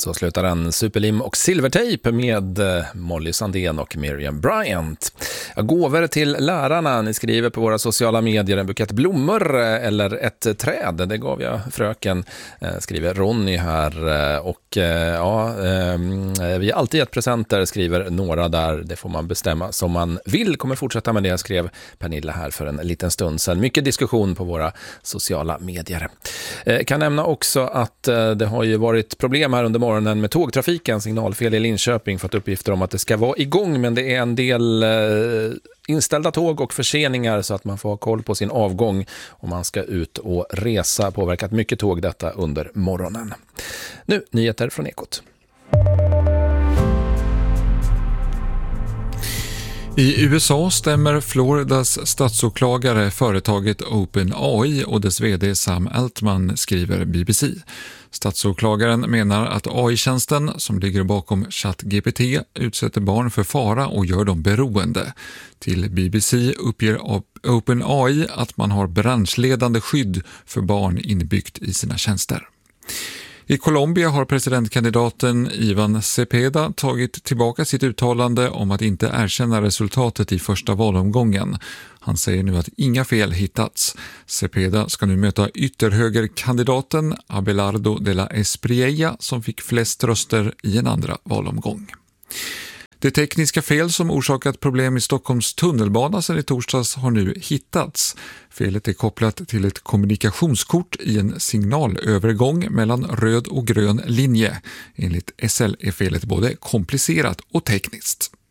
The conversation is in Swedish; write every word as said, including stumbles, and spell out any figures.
Så slutar en Superlim och silvertejp med Molly Sandén och Miriam Bryant. Gåvor till lärarna. Ni skriver på våra sociala medier en bukett blommor eller ett träd. Det gav jag fröken, skriver Ronny här. Och ja, vi har alltid gett presenter, skriver några där. Det får man bestämma som man vill. Kommer fortsätta med det, skrev Pernilla här för en liten stund sedan. Mycket diskussion på våra sociala medier. Kan nämna också att det har ju varit problem här under morgonen med tågtrafiken. Signalfel i Linköping, fått uppgifter om att det ska vara igång, men det är en del inställda tåg och förseningar så att man får ha koll på sin avgång om man ska ut och resa. Påverkat mycket tåg detta under morgonen. Nu nyheter från Ekot. I U S A stämmer Floridas statsåklagare företaget OpenAI och dess vd Sam Altman, skriver B B C. Statsåklagaren menar att A I-tjänsten som ligger bakom ChatGPT utsätter barn för fara och gör dem beroende. Till B B C uppger OpenAI att man har branschledande skydd för barn inbyggt i sina tjänster. I Colombia har presidentkandidaten Ivan Cepeda tagit tillbaka sitt uttalande om att inte erkänna resultatet i första valomgången. Han säger nu att inga fel hittats. Cepeda ska nu möta ytterhögerkandidaten Abelardo de la Espriella som fick flest röster i en andra valomgång. Det tekniska fel som orsakat problem i Stockholms tunnelbana sedan i torsdags har nu hittats. Felet är kopplat till ett kommunikationskort i en signalövergång mellan röd och grön linje. Enligt S L är felet både komplicerat och tekniskt.